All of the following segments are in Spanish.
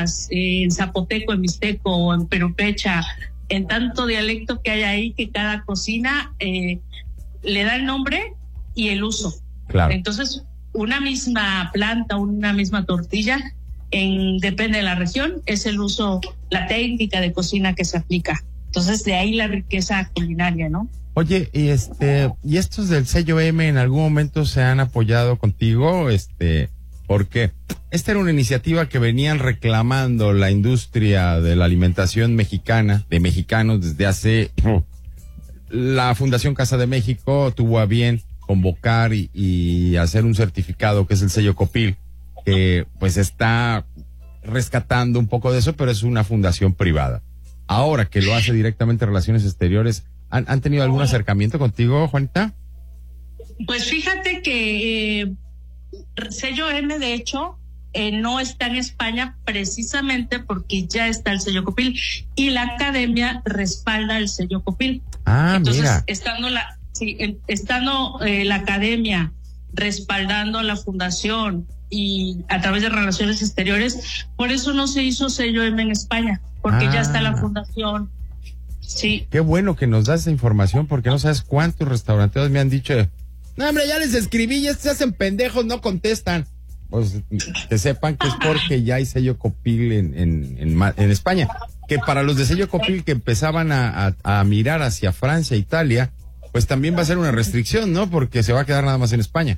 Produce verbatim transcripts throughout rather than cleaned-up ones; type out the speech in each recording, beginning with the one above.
palabras eh, en zapoteco, en mixteco o en perupecha, en tanto dialecto que hay ahí, que cada cocina eh, le da el nombre y el uso. Claro. Entonces, una misma planta, una misma tortilla, en, depende de la región, es el uso, la técnica de cocina que se aplica. Entonces, de ahí la riqueza culinaria, ¿no? Oye, y este, ¿y estos del sello M en algún momento se han apoyado contigo? Este, porque esta era una iniciativa que venían reclamando la industria de la alimentación mexicana, de mexicanos, desde hace... La Fundación Casa de México tuvo a bien convocar y, y hacer un certificado que es el sello Copil, que pues está rescatando un poco de eso, pero es una fundación privada. Ahora que lo hace directamente Relaciones Exteriores, ¿han, han tenido algún acercamiento contigo, Juanita? Pues fíjate que eh, sello M, de hecho, eh, no está en España precisamente porque ya está el sello Copil y la academia respalda el sello Copil. Ah, Entonces, mira. estando la, sí, estando eh, la academia respaldando a la fundación y a través de Relaciones Exteriores, por eso no se hizo sello M en España, porque Ah. ya está la fundación. Sí. Qué bueno que nos das esa información, porque no sabes cuántos restauranteros me han dicho, no, hombre, ya les escribí, ya se hacen pendejos, no contestan. Pues que sepan que es porque ya hay sello Copil en, en, en, en España. Que para los de sello Copil que empezaban a, a, a mirar hacia Francia, Italia, pues también va a ser una restricción, ¿no? Porque se va a quedar nada más en España.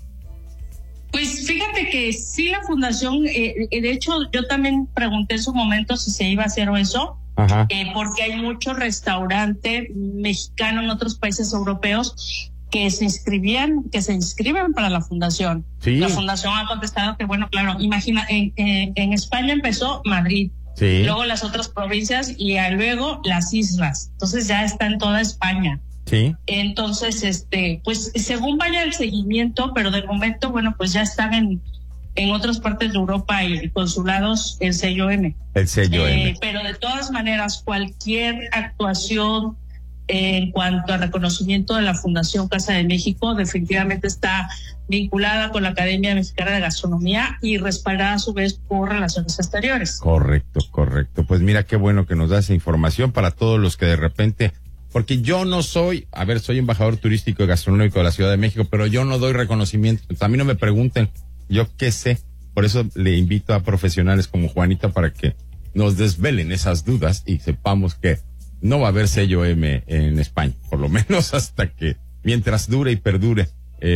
Pues fíjate que sí, la fundación, eh, de hecho yo también pregunté en su momento si se iba a hacer eso, Ajá. Eh, porque hay mucho restaurante mexicano en otros países europeos que se inscribían, que se inscriben para la fundación. Sí. La fundación ha contestado que, bueno, claro, imagina, en, en, en España empezó Madrid, Sí. luego las otras provincias y luego las islas. Entonces ya está en toda España. Sí. Entonces, este, pues según vaya el seguimiento, pero de momento, bueno, pues ya están en, en otras partes de Europa y consulados el sello M. El sello Eh, M. pero de todas maneras, cualquier actuación eh, en cuanto a reconocimiento de la Fundación Casa de México definitivamente está vinculada con la Academia Mexicana de Gastronomía y respaldada a su vez por Relaciones Exteriores. Correcto, correcto. Pues mira qué bueno que nos da esa información para todos los que de repente, porque yo no soy, a ver, soy embajador turístico y gastronómico de la Ciudad de México, pero yo no doy reconocimiento. A mí no me pregunten, yo qué sé. Por eso le invito a profesionales como Juanita para que nos desvelen esas dudas y sepamos que no va a haber sello M en España, por lo menos hasta que, mientras dure y perdure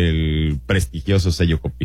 el prestigioso sello Copil.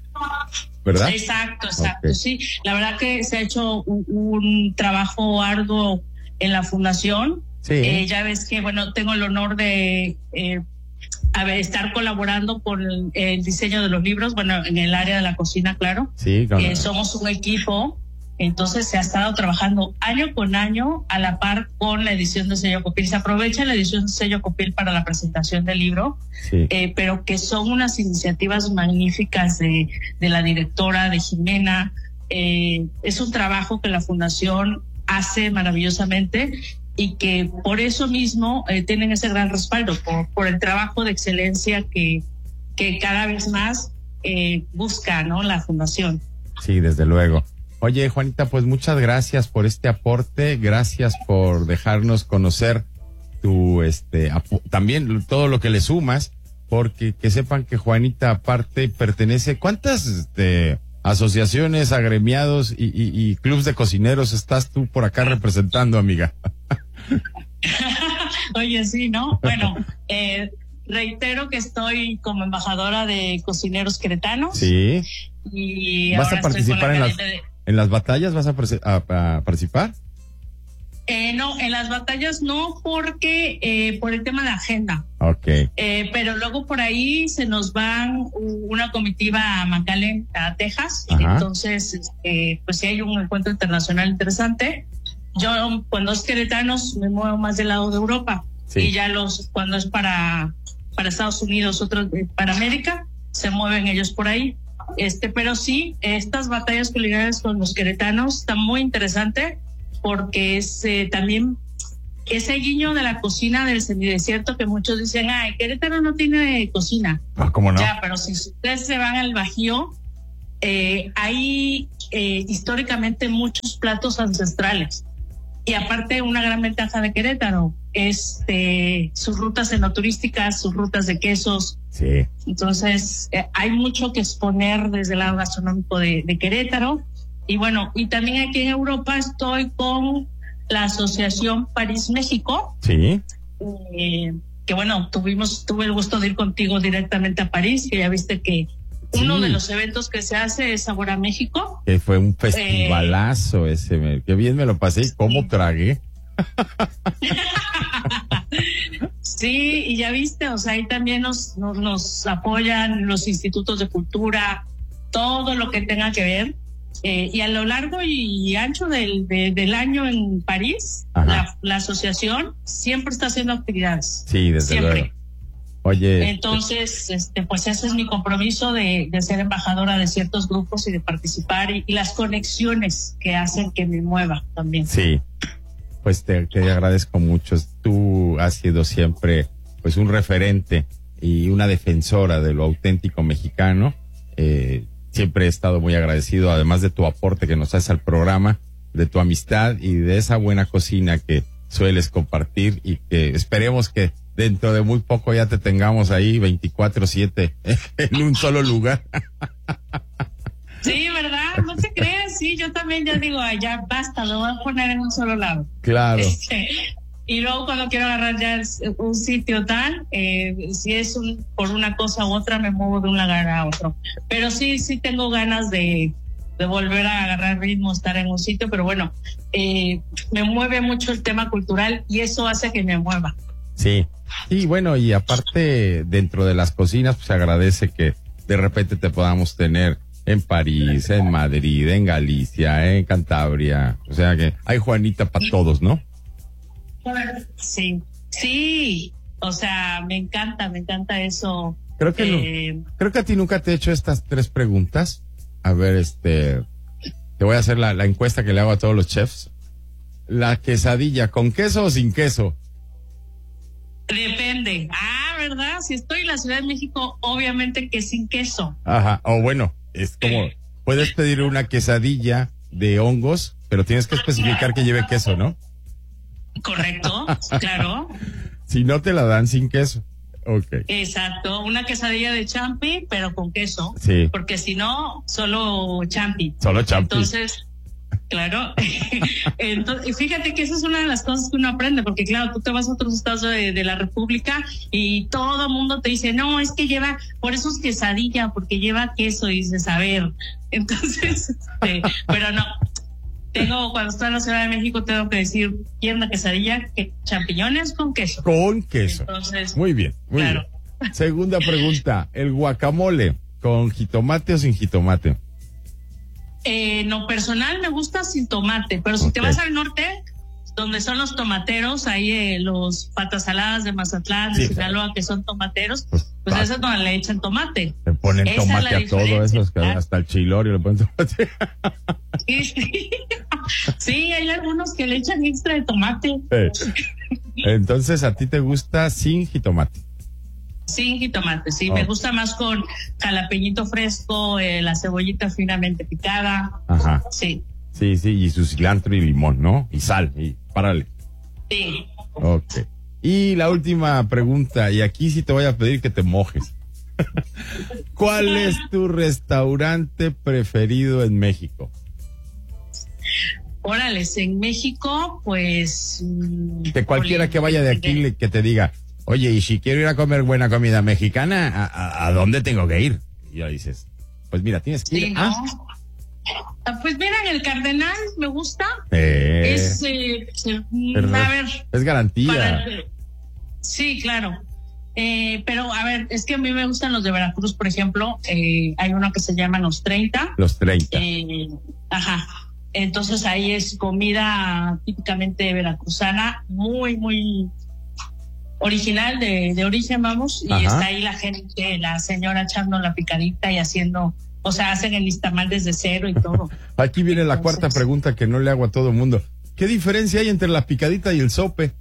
¿Verdad? Exacto, exacto, Okay. Sí. La verdad que se ha hecho un, un trabajo arduo en la fundación. Sí. Eh, ya ves que, bueno, tengo el honor de eh, a ver, estar colaborando con el, el diseño de los libros, bueno, en el área de la cocina, claro. Sí, claro. Eh, somos un equipo, entonces se ha estado trabajando año con año a la par con la edición de sello Copil. Se aprovecha la edición de sello Copil para la presentación del libro, Sí. eh, pero que son unas iniciativas magníficas de, de la directora, de Jimena. Eh, es un trabajo que la fundación hace maravillosamente y que por eso mismo eh, tienen ese gran respaldo, por, por el trabajo de excelencia que, que cada vez más eh, busca, ¿no?, la fundación. Sí, desde luego. Oye, Juanita, pues muchas gracias por este aporte, gracias por dejarnos conocer tu, este, apo- también todo lo que le sumas, porque que sepan que Juanita aparte pertenece, ¿cuántas, este, asociaciones, agremiados y, y, y clubs de cocineros estás tú por acá representando, amiga? Oye, sí, ¿no? Bueno, eh, reitero que estoy como embajadora de cocineros queretanos. Sí. Y ¿Vas ahora a participar estoy con la en las, cadena de- en las batallas? ¿Vas a, prese- a- a participar? Eh, no, en las batallas no, porque eh, por el tema de agenda. Ok. Eh, pero luego por ahí se nos van una comitiva a McAllen, a Texas. Ajá. Entonces, este, pues si hay un encuentro internacional interesante. Yo, cuando es queretanos, me muevo más del lado de Europa. Sí. Y ya los, cuando es para, para Estados Unidos, otros eh, para América, se mueven ellos por ahí. Este, pero sí, estas batallas culinarias con los queretanos están muy interesantes porque es eh, también ese guiño de la cocina del semidesierto que muchos dicen, ay, Querétaro no tiene cocina. Ah, ¿cómo no? Ya, pero si ustedes se van al Bajío, eh, hay eh, históricamente muchos platos ancestrales. Y aparte, una gran ventaja de Querétaro es eh, sus rutas enoturísticas, sus rutas de quesos. Sí. Entonces, eh, hay mucho que exponer desde el lado gastronómico de, de Querétaro. Y bueno, y también aquí en Europa estoy con la Asociación París México. Sí. Eh, que bueno, tuvimos, tuve el gusto de ir contigo directamente a París, que ya viste que uno Sí. de los eventos que se hace es Sabor a México. Que fue un festivalazo eh, ese, me, qué bien me lo pasé y cómo tragué. Sí, y ya viste, o sea, ahí también nos, nos, nos apoyan los institutos de cultura, todo lo que tenga que ver. Eh, y a lo largo y ancho del, de, del año en París, la, la asociación siempre está haciendo actividades. Sí, desde siempre. luego. Oye. Entonces, este, pues ese es mi compromiso de, de ser embajadora de ciertos grupos y de participar y, y las conexiones que hacen que me mueva también. Sí, pues te, te agradezco mucho. Tú has sido siempre pues un referente y una defensora de lo auténtico mexicano. Eh, siempre he estado muy agradecido, además de tu aporte que nos haces al programa, de tu amistad y de esa buena cocina que sueles compartir y que esperemos que dentro de muy poco ya te tengamos ahí veinticuatro siete en un solo lugar. Sí, ¿verdad? No te creas, sí, yo también ya digo, ay, ya basta, lo voy a poner en un solo lado. Claro. Este, y luego cuando quiero agarrar ya un sitio tal, eh, si es un, por una cosa u otra, me muevo de un lugar a otro. Pero sí, sí tengo ganas de, de volver a agarrar ritmo, estar en un sitio, pero bueno, eh, me mueve mucho el tema cultural y eso hace que me mueva. Sí, y bueno, y aparte dentro de las cocinas, pues se agradece que de repente te podamos tener en París, en Madrid, en Galicia, en Cantabria, o sea que hay Juanita para todos, ¿no? Sí, sí, o sea, me encanta, me encanta eso. Creo que eh, no, creo que a ti nunca te he hecho estas tres preguntas. A ver, este, te voy a hacer la, la encuesta que le hago a todos los chefs. La quesadilla, ¿con queso o sin queso? Depende. Ah, ¿verdad? Si estoy en la Ciudad de México, obviamente que sin queso. Ajá, o bueno, es como, puedes pedir una quesadilla de hongos, pero tienes que especificar que lleve queso, ¿no? Correcto, claro. Si no te la dan sin queso. Ok. Exacto, una quesadilla de champi, pero con queso. Sí. Porque si no, solo champi. Solo champi. Entonces, claro. Entonces, y fíjate que esa es una de las cosas que uno aprende, porque claro, tú te vas a otros estados de, de la República y todo el mundo te dice, no, es que lleva, por eso es quesadilla, porque lleva queso, y dices, a ver. Entonces, este, pero no. Tengo, cuando estoy en la Ciudad de México, tengo que decir, quiero una quesadilla, que champiñones con queso. Con queso. Entonces, muy bien, muy claro. bien. Segunda pregunta, ¿el guacamole con jitomate o sin jitomate? Eh, no, personal me gusta sin tomate, pero si Okay. te vas al norte, donde son los tomateros, ahí eh, los patas saladas de Mazatlán, de Sí, Sinaloa, que son tomateros, Pues, pues ah. esas no le echan tomate. Le ponen Esa es tomate la a todo diferencia, eso, ¿verdad? hasta el chilorio le ponen tomate. Sí, sí. Sí, hay algunos que le echan extra de tomate. Eh, Entonces, ¿a ti te gusta sin jitomate? Sin jitomate, sí, Oh. me gusta más con jalapeñito fresco, eh, la cebollita finamente picada. Ajá. Sí, Sí, sí, y su cilantro y limón, ¿no? Y sal, y párale. sí. Ok. Y la última pregunta, y aquí sí te voy a pedir que te mojes. ¿Cuál es tu restaurante preferido en México? Órales, en México, pues... mm, Que cualquiera jolín, que vaya de aquí le- que te diga, oye, y si quiero ir a comer buena comida mexicana, ¿a, a, a dónde tengo que ir? Y ya dices, pues mira, tienes que ir. Sí, ¿no? Ah, Ah, pues mira, en el Cardenal me gusta. eh, Es, eh, eh, mm, es, a ver, es garantía. para- sí, claro. Eh, pero a ver, es que a mí me gustan los de Veracruz, por ejemplo. Eh, hay uno que se llama Los treinta. Los treinta. Eh, ajá. Entonces ahí es comida típicamente veracruzana, muy, muy original, de, de origen, vamos. Y Ajá. está ahí la gente, la señora echando la picadita y haciendo, o sea, hacen el listamal desde cero y todo. Aquí viene la Entonces- cuarta pregunta que no le hago a todo el mundo. ¿Qué diferencia hay entre la picadita y el sope?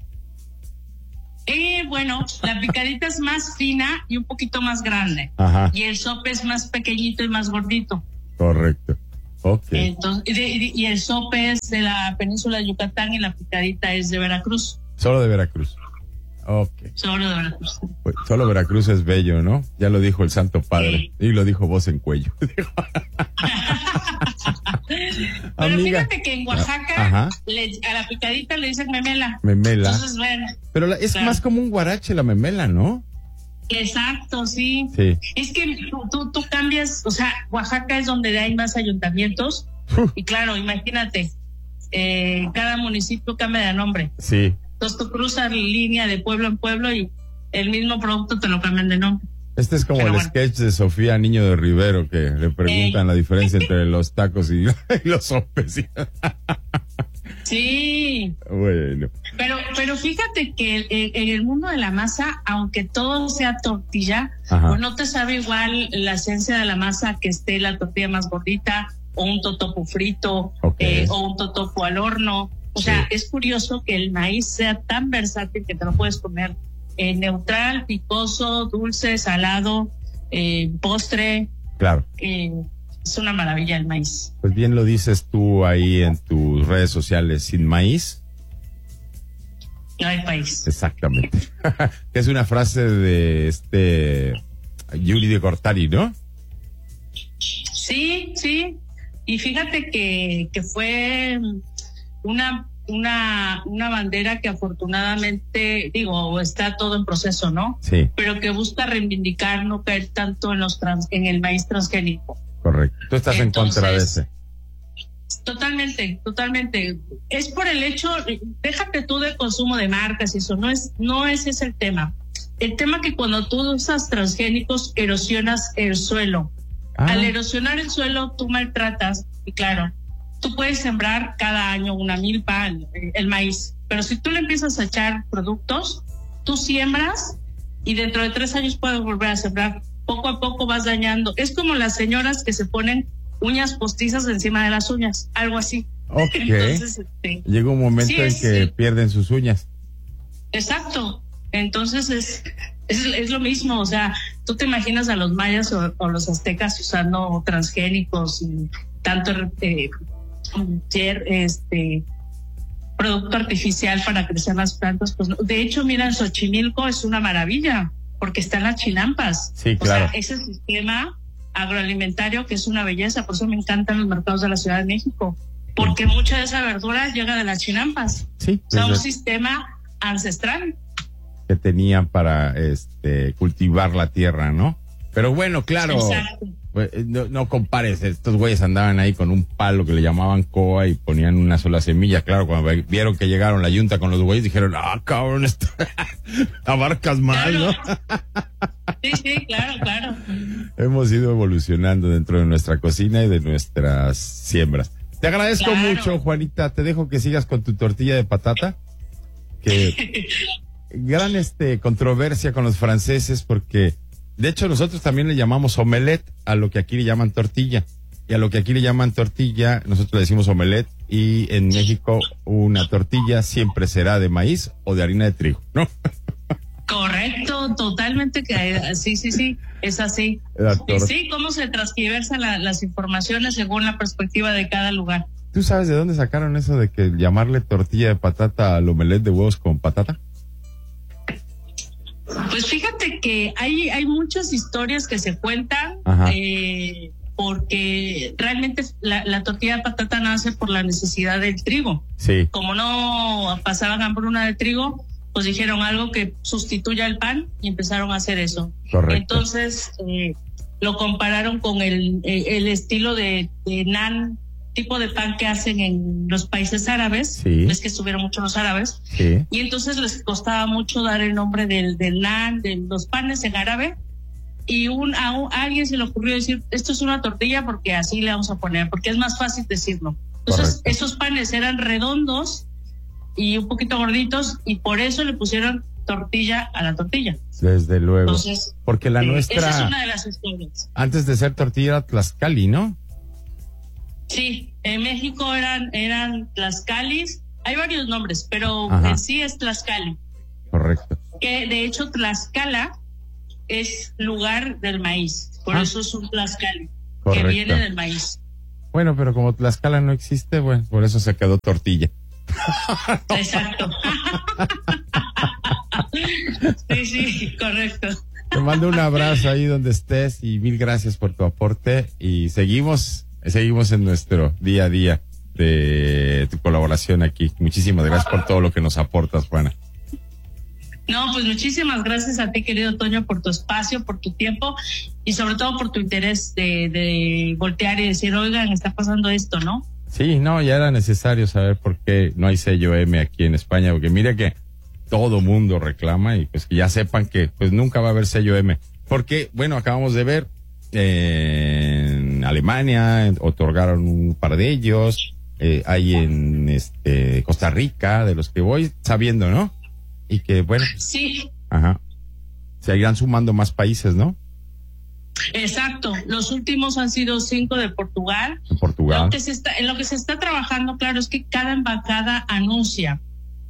Y bueno, la picadita es más fina y un poquito más grande. Ajá. Y el sope es más pequeñito y más gordito. Correcto. Ok. Entonces, y, de, y el sope es de la península de Yucatán y la picadita es de Veracruz. Solo de Veracruz. Ok. Solo de Veracruz. Pues, solo Veracruz es bello, ¿no? Ya lo dijo el Santo Padre. Sí. Y lo dijo voz en cuello. Pero Amiga. Fíjate que en Oaxaca le, a la picadita le dicen memela. Memela. Entonces, bueno. Pero la, es claro. más como un guarache la memela, ¿no? Exacto, sí. Sí. Es que tú, tú, tú cambias, o sea, Oaxaca es donde hay más ayuntamientos. Uh. Y claro, imagínate, eh, cada municipio cambia de nombre. Sí. Entonces tú cruzas línea de pueblo en pueblo y el mismo producto te lo cambian de nombre. Este es como Pero el bueno. sketch de Sofía Niño de Rivero, que le preguntan eh. la diferencia entre los tacos y, y los sopes. Sí. Bueno. Pero, pero fíjate que en, en el mundo de la masa, aunque todo sea tortilla, Ajá. pues no te sabe igual la esencia de la masa que esté la tortilla más gordita, o un totopo frito, okay. eh, o un totopo al horno. O sí. sea, es curioso que el maíz sea tan versátil que te lo puedes comer eh, neutral, picoso, dulce, salado, eh, postre. Claro. Eh, es una maravilla el maíz. Pues bien lo dices tú ahí en tus redes sociales, sin maíz no hay país. Exactamente. Es una frase de este Yuri de Cortari, ¿no? Sí, sí. Y fíjate que, que fue una, una, una bandera que afortunadamente, digo, está todo en proceso, ¿no? Sí. Pero que busca reivindicar no caer tanto en los trans, en el maíz transgénico. Correcto. Tú estás Entonces, en contra de ese. Totalmente, totalmente. Es por el hecho, déjate tú de consumo de marcas y eso, no es, no ese es el tema. El tema que cuando tú usas transgénicos erosionas el suelo. Ah. Al erosionar el suelo tú maltratas, y claro, tú puedes sembrar cada año una milpa, el, el maíz, pero si tú le empiezas a echar productos, tú siembras y dentro de tres años puedes volver a sembrar. Poco a poco vas dañando. Es como las señoras que se ponen uñas postizas encima de las uñas, algo así. Ok. Entonces, este, llega un momento sí, en es, que sí. pierden sus uñas. Exacto. Entonces es, es es lo mismo, o sea, tú te imaginas a los mayas o, o los aztecas usando transgénicos y tanto eh, este producto artificial para crecer las plantas, pues de hecho, mira, en Xochimilco es una maravilla porque están las chinampas. Sí, claro. O sea, ese sistema agroalimentario que es una belleza, por eso me encantan los mercados de la Ciudad de México, porque sí. mucha de esa verdura llega de las chinampas. Sí. O sea, un sistema ancestral que tenían para este cultivar la tierra, ¿no? Pero bueno, claro, pues, no, no compares, estos güeyes andaban ahí con un palo que le llamaban coa y ponían una sola semilla. Claro, cuando vieron que llegaron la yunta con los güeyes dijeron, ah, cabrón, esto abarcas mal, claro. ¿no? Sí, sí, claro, claro. Hemos ido evolucionando dentro de nuestra cocina y de nuestras siembras. Te agradezco claro. mucho, Juanita. Te dejo que sigas con tu tortilla de patata. Que gran este controversia con los franceses porque de hecho nosotros también le llamamos omelette a lo que aquí le llaman tortilla. Y a lo que aquí le llaman tortilla, nosotros le decimos omelette. Y en México una tortilla siempre será de maíz o de harina de trigo, ¿no? Correcto, totalmente que sí, sí, sí, es así. Y sí, cómo se transgiversan la, las informaciones según la perspectiva de cada lugar. ¿Tú sabes de dónde sacaron eso de que llamarle tortilla de patata al omelette de huevos con patata? Pues fíjate que hay, hay muchas historias que se cuentan, eh, porque realmente la, la tortilla de patata nace por la necesidad del trigo. Sí. Como no pasaban hambruna de trigo, pues dijeron algo que sustituya el pan y empezaron a hacer eso. Correcto. Entonces eh, lo compararon con el, el estilo de, de naan, tipo de pan que hacen en los países árabes. Sí. Es que estuvieron mucho los árabes. Sí. Y entonces les costaba mucho dar el nombre del, del naan, de los panes en árabe. Y un, a, un, a alguien se le ocurrió decir, esto es una tortilla porque así le vamos a poner, porque es más fácil decirlo. Entonces Correcto. Esos panes eran redondos y un poquito gorditos y por eso le pusieron tortilla a la tortilla. Desde luego. Entonces, porque la eh, nuestra esa es una de las historias. Antes de ser tortilla era tlaxcali, ¿no? Sí, en México eran eran tlaxcalis, hay varios nombres, pero Ajá. en sí es Tlaxcali. Correcto. Que de hecho Tlaxcala es lugar del maíz, por ah. eso es un Tlaxcali. Correcto. que viene del maíz. Bueno, pero como Tlaxcala no existe, bueno, por eso se quedó tortilla. Exacto. Sí, sí, correcto. Te mando un abrazo ahí donde estés y mil gracias por tu aporte y seguimos, seguimos en nuestro día a día de tu colaboración aquí. Muchísimas gracias por todo lo que nos aportas, Juana. No, pues muchísimas gracias a ti, querido Toño, por tu espacio, por tu tiempo y sobre todo por tu interés de, de voltear y decir, oigan, está pasando esto, ¿no? Sí, no, ya era necesario saber por qué no hay sello M aquí en España, porque mire que todo mundo reclama y pues que ya sepan que pues nunca va a haber sello M. Porque, bueno, acabamos de ver eh, en Alemania otorgaron un par de ellos, eh, hay en este Costa Rica, de los que voy sabiendo, ¿no? Y que, bueno. Sí. Ajá. Se irán sumando más países, ¿no? Exacto. Los últimos han sido cinco de Portugal. En Portugal. Lo que se está, en lo que se está trabajando, claro, es que cada embajada anuncia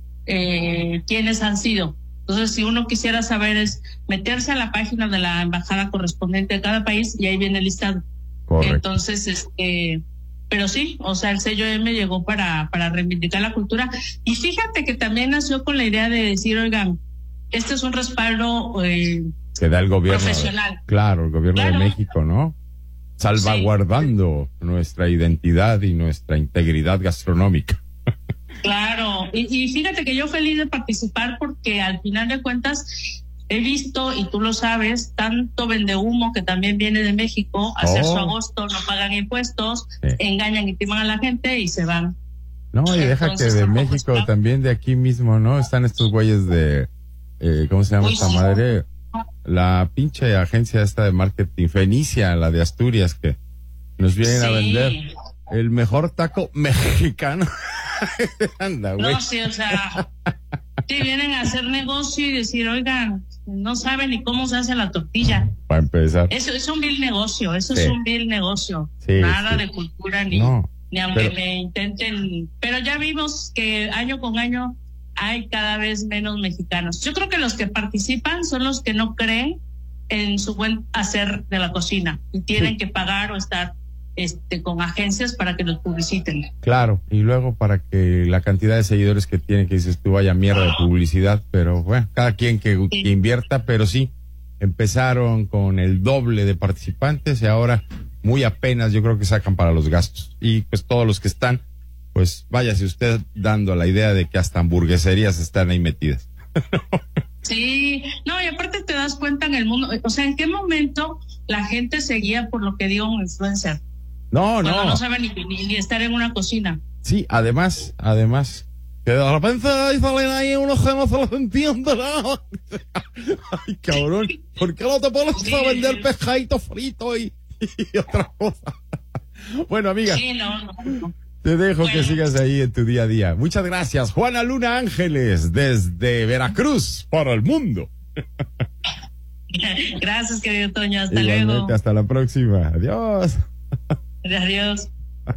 eh, quiénes han sido. Entonces, si uno quisiera saber, es meterse a la página de la embajada correspondiente de cada país y ahí viene el listado. Correcto. Entonces, este... Pero sí, o sea, el sello M llegó para, para reivindicar la cultura. Y fíjate que también nació con la idea de decir, oigan, este es un respaldo eh, que da el gobierno profesional. Claro, el gobierno Claro. de México, ¿no? Salvaguardando sí. nuestra identidad y nuestra integridad gastronómica. Claro, y, y fíjate que yo feliz de participar porque al final de cuentas he visto, y tú lo sabes, tanto vendehumo que también viene de México a hacer Oh. su agosto, no pagan impuestos, Sí. engañan y timan a la gente y se van. No, y deja Entonces, que de tampoco México, está- también de aquí mismo, ¿no? Están estos güeyes de, eh, ¿cómo se llama Uy, esta sí. madre? La pinche agencia esta de marketing, Fenicia, la de Asturias, que nos vienen a Sí. vender el mejor taco mexicano. Anda, güey. No, sí, o sea, sí vienen a hacer negocio y decir, oigan, no saben ni cómo se hace la tortilla. Para empezar. Eso es un vil negocio, eso Sí. es un vil negocio. Sí, Nada sí. de cultura ni, No, ni aunque pero- me intenten. Pero ya vimos que año con año hay cada vez menos mexicanos. Yo creo que los que participan son los que no creen en su buen hacer de la cocina y tienen Sí. que pagar o estar este con agencias para que los publiciten. Claro, y luego para que la cantidad de seguidores que tiene, que dices tú, vaya mierda de publicidad, pero bueno, cada quien que, Sí. que invierta, pero sí, empezaron con el doble de participantes y ahora muy apenas yo creo que sacan para los gastos. Y pues todos los que están, pues váyase usted dando la idea de que hasta hamburgueserías están ahí metidas. Sí, no, y aparte te das cuenta en el mundo, o sea, ¿en qué momento la gente se guía por lo que diga un influencer? No, Cuando no, no sabe ni, ni, ni estar en una cocina. sí, además, además, que de repente ahí salen ahí unos que no se los entienden. ¿No? Ay, cabrón, ¿por qué no te pones Sí. a vender pescadito frito y, y otra cosa? Bueno, amiga, Sí, no, no, no. te dejo que Bueno. sigas ahí en tu día a día. Muchas gracias, Juana Luna Ángeles, desde Veracruz para el mundo. Gracias, querido Toño. Hasta Igualmente, luego. hasta la próxima. Adiós. Adiós.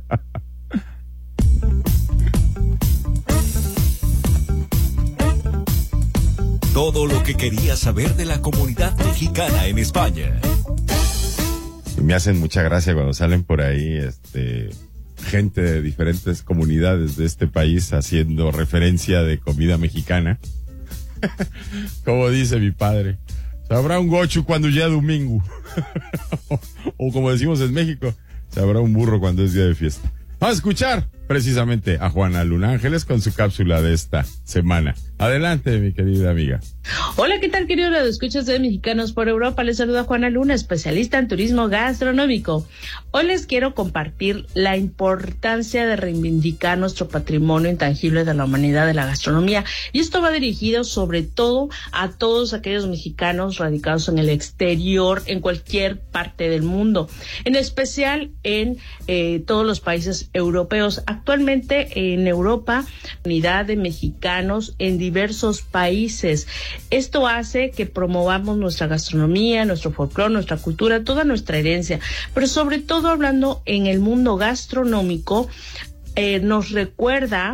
Todo lo que querías saber de la comunidad mexicana en España. Y me hacen mucha gracia cuando salen por ahí, este, gente de diferentes comunidades de este país haciendo referencia de comida mexicana. Como dice mi padre, sabrá un gochu cuando ya domingo. O como decimos en México, sabrá un burro cuando es día de fiesta. Vamos a escuchar precisamente a Juana Luna Ángeles con su cápsula de esta semana. Adelante, mi querida amiga. Hola, ¿qué tal, querido radio escuchas de Mexicanos por Europa? Les saluda Juana Luna, especialista en turismo gastronómico. Hoy les quiero compartir la importancia de reivindicar nuestro patrimonio intangible de la humanidad de la gastronomía. Y esto va dirigido sobre todo a todos aquellos mexicanos radicados en el exterior, en cualquier parte del mundo, en especial en eh, todos los países europeos. Actualmente en Europa, unidad de mexicanos en diversos países. Esto hace que promovamos nuestra gastronomía, nuestro folclore, nuestra cultura, toda nuestra herencia, pero sobre todo hablando en el mundo gastronómico, eh, nos recuerda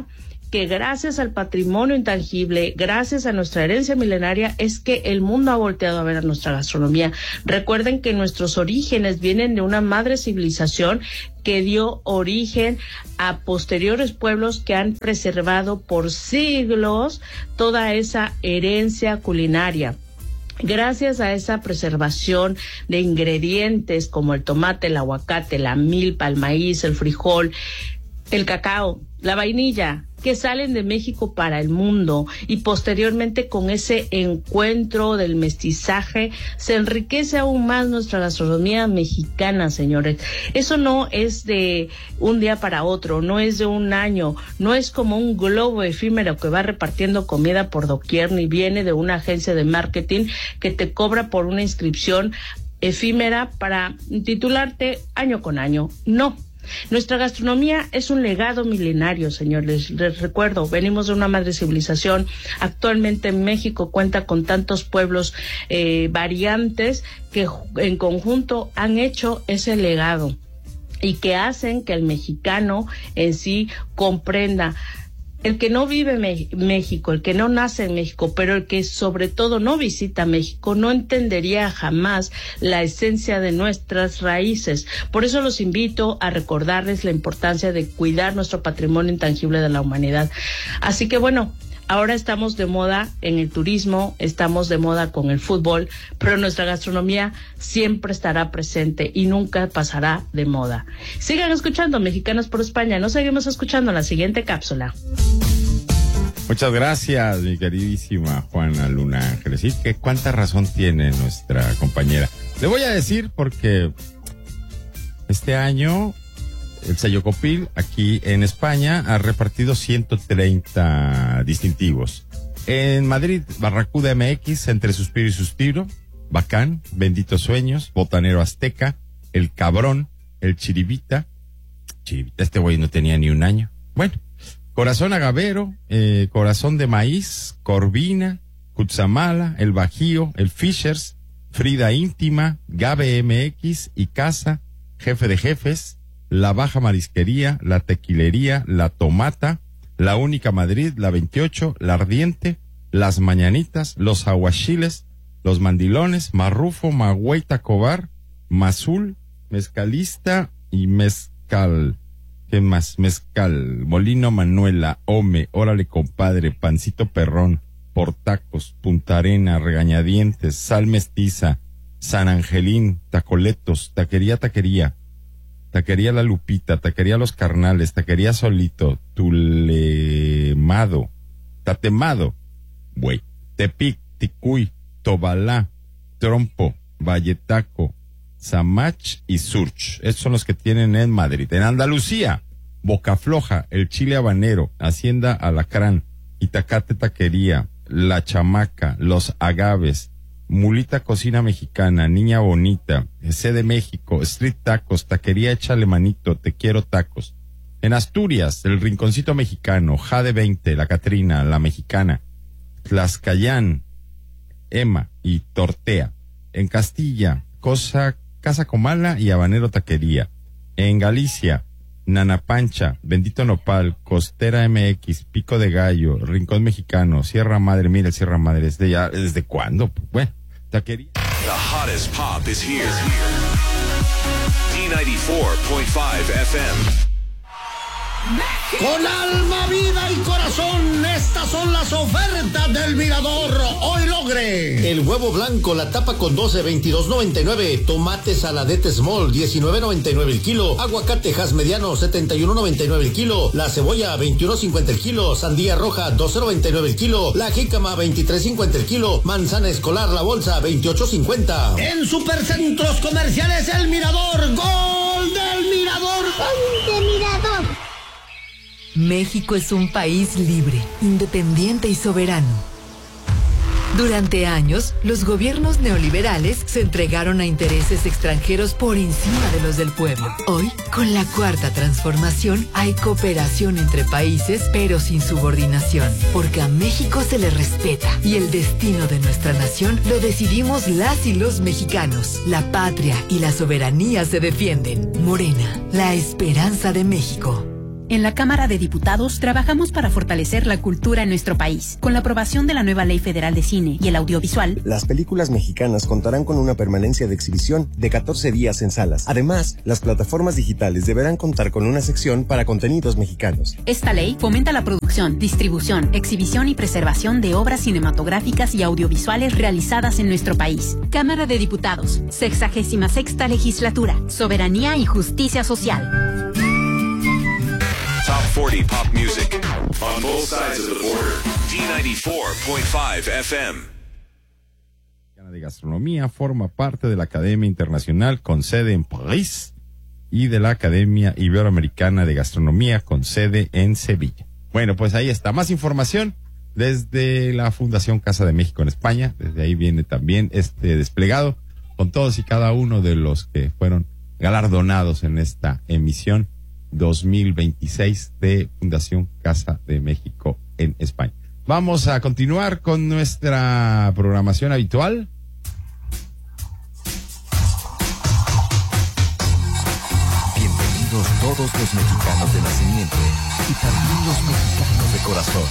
que gracias al patrimonio intangible, gracias a nuestra herencia milenaria, es que el mundo ha volteado a ver a nuestra gastronomía. Recuerden que nuestros orígenes vienen de una madre civilización que dio origen a posteriores pueblos que han preservado por siglos toda esa herencia culinaria. Gracias a esa preservación de ingredientes como el tomate, el aguacate, la milpa, el maíz, el frijol, el cacao, la vainilla, que salen de México para el mundo, y posteriormente con ese encuentro del mestizaje se enriquece aún más nuestra gastronomía mexicana, señores. Eso no es de un día para otro, no es de un año, no es como un globo efímero que va repartiendo comida por doquier, ni viene de una agencia de marketing que te cobra por una inscripción efímera para titularte año con año. No. Nuestra gastronomía es un legado milenario, señores. Les recuerdo, venimos de una madre civilización. Actualmente México cuenta con tantos pueblos eh, variantes que en conjunto han hecho ese legado y que hacen que el mexicano en sí comprenda. El que no vive en México, el que no nace en México, pero el que sobre todo no visita México, no entendería jamás la esencia de nuestras raíces. Por eso los invito a recordarles la importancia de cuidar nuestro patrimonio intangible de la humanidad. Así que bueno, ahora estamos de moda en el turismo, estamos de moda con el fútbol, pero nuestra gastronomía siempre estará presente y nunca pasará de moda. Sigan escuchando Mexicanos por España. Nos seguimos escuchando en la siguiente cápsula. Muchas gracias, mi queridísima Juana Luna Ángeles. Sí, que cuánta razón tiene nuestra compañera. Le voy a decir porque este año el sello Copil aquí en España ha repartido ciento treinta distintivos. En Madrid, Barracuda M X, Entre Suspiro y Suspiro, Bacán, Benditos Sueños, Botanero Azteca, El Cabrón, El Chiribita. Chiribita, este güey no tenía ni un año. Bueno, Corazón Agavero, eh, Corazón de Maíz, Corvina, Cutzamala, El Bajío, El Fishers, Frida Íntima, Gabe M X, Icasa, Jefe de Jefes, La Baja Marisquería, La Tequilería, La Tomata, La Única Madrid, La veintiocho, La Ardiente, Las Mañanitas, Los Aguachiles, Los Mandilones, Marrufo, Magüey, Tacobar, Mazul, Mezcalista y Mezcal. ¿Qué más? Mezcal, Molino Manuela, Ome, Órale Compadre, Pancito Perrón, Portacos, Punta Arena, Regañadientes, Sal Mestiza, San Angelín, Tacoletos, Taquería Taquería, Taquería La Lupita, Taquería Los Carnales, Taquería Solito, Tulemado, Tatemado, Güey, Tepic, Ticuy, Tobalá, Trompo, Valletaco, Samach y Surch. Estos son los que tienen en Madrid. En Andalucía, Bocafloja, El Chile Habanero, Hacienda Alacrán, Itacate Taquería, La Chamaca, Los Agaves, Mulita Cocina Mexicana, Niña Bonita, C de México, Street Tacos, Taquería Échale Manito, Te Quiero Tacos. En Asturias, El Rinconcito Mexicano, Jade veinte, La Catrina, La Mexicana, Tlaxcayán, Emma y Tortea. En Castilla, Cosa, Casa Comala y Habanero Taquería. En Galicia, Nana Pancha, Bendito Nopal, Costera M X, Pico de Gallo, Rincón Mexicano, Sierra Madre. Mira, el Sierra Madre, ¿desde ya, desde cuándo? Bueno, taquería. The hottest pop is here. D ninety-four point five F M. Con alma, vida y corazón, estas son las ofertas del Mirador. Hoy logre el huevo blanco, la tapa con doce, veintidós noventa y nueve. Tomate saladete small, diecinueve noventa y nueve el kilo. Aguacate Hass mediano, setenta y uno noventa y nueve el kilo. La cebolla, veintiuno cincuenta el kilo. Sandía roja, doce noventa y nueve el kilo. La jícama, veintitrés cincuenta el kilo. Manzana escolar, la bolsa, veintiocho cincuenta. En Supercentros Comerciales El Mirador, gol del Mirador. ¡Gol del Mirador! México es un país libre, independiente y soberano. Durante años, los gobiernos neoliberales se entregaron a intereses extranjeros por encima de los del pueblo. Hoy, con la cuarta transformación, hay cooperación entre países, pero sin subordinación, porque a México se le respeta y el destino de nuestra nación lo decidimos las y los mexicanos. La patria y la soberanía se defienden. Morena, la esperanza de México. En la Cámara de Diputados trabajamos para fortalecer la cultura en nuestro país. Con la aprobación de la nueva Ley Federal de Cine y el audiovisual, las películas mexicanas contarán con una permanencia de exhibición de catorce días en salas. Además, las plataformas digitales deberán contar con una sección para contenidos mexicanos. Esta ley fomenta la producción, distribución, exhibición y preservación de obras cinematográficas y audiovisuales realizadas en nuestro país. Cámara de Diputados, sexagésima sexta legislatura, soberanía y justicia social. Top forty pop music on both sides of the border. D ninety-four point five F M. De Gastronomía forma parte de la Academia Internacional con sede en París y de la Academia Iberoamericana de Gastronomía con sede en Sevilla. Bueno, pues ahí está. Más información desde la Fundación Casa de México en España. Desde ahí viene también este desplegado con todos y cada uno de los que fueron galardonados en esta emisión dos mil veintiséis de Fundación Casa de México en España. Vamos a continuar con nuestra programación habitual. Bienvenidos todos los mexicanos de nacimiento y también los mexicanos de corazón.